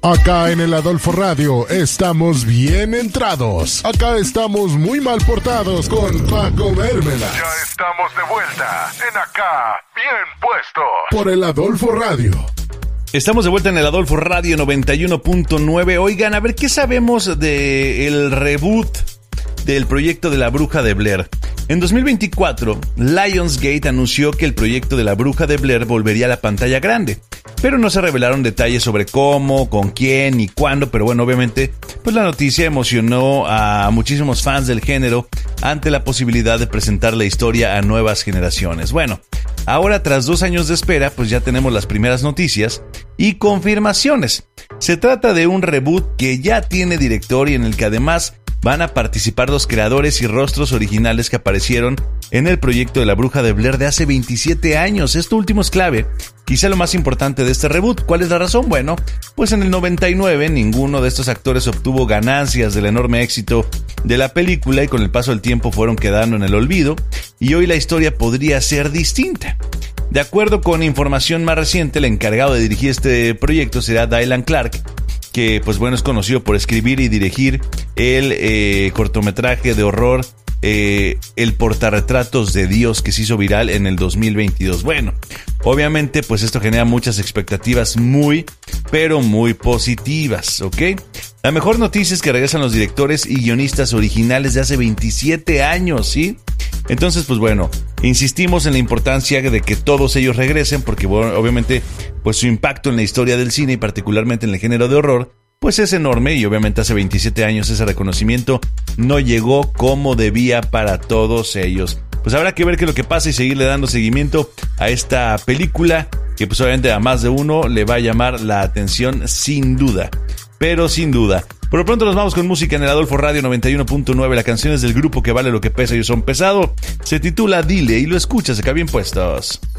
Acá en el Adolfo Radio estamos bien entrados. Acá estamos muy mal portados con Paco Mérmela. Ya estamos de vuelta en Acá Bien Puestos por el Adolfo Radio. Estamos de vuelta en el Adolfo Radio 91.9. Oigan, a ver, ¿qué sabemos del reboot del proyecto de La Bruja de Blair? En 2024, Lionsgate anunció que el proyecto de La Bruja de Blair volvería a la pantalla grande, pero no se revelaron detalles sobre cómo, con quién y cuándo. Pero bueno, obviamente, pues la noticia emocionó a muchísimos fans del género ante la posibilidad de presentar la historia a nuevas generaciones. Bueno, ahora tras 2 años de espera, pues ya tenemos las primeras noticias y confirmaciones. Se trata de un reboot que ya tiene director y en el que además van a participar los creadores y rostros originales que aparecieron en el proyecto de La Bruja de Blair de hace 27 años. Esto último es clave, quizá lo más importante de este reboot. ¿Cuál es la razón? Bueno, pues en el 99 ninguno de estos actores obtuvo ganancias del enorme éxito de la película y con el paso del tiempo fueron quedando en el olvido, y hoy la historia podría ser distinta. De acuerdo con información más reciente, el encargado de dirigir este proyecto será Dylan Clark, que pues bueno, es conocido por escribir y dirigir el cortometraje de horror El portarretratos de Dios, que se hizo viral en el 2022. Bueno, obviamente pues esto genera muchas expectativas muy, pero muy positivas, ¿ok? La mejor noticia es que regresan los directores y guionistas originales de hace 27 años, ¿sí? Entonces, pues bueno, insistimos en la importancia de que todos ellos regresen porque, bueno, obviamente, pues su impacto en la historia del cine y particularmente en el género de horror, pues es enorme, y obviamente hace 27 años ese reconocimiento no llegó como debía para todos ellos. Pues habrá que ver qué es lo que pasa y seguirle dando seguimiento a esta película que pues obviamente a más de uno le va a llamar la atención sin duda, pero sin duda. Por lo pronto nos vamos con música en el Adolfo Radio 91.9. La canción es del grupo que vale lo que pesa, ellos son Pesado. Se titula Dile y lo escuchas acá bien puestos.